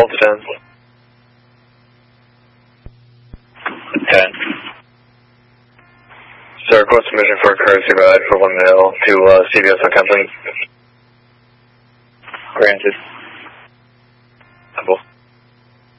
Delta 10. 10. Sir, request permission for a courtesy ride for 1 male to CBS on Company. Granted.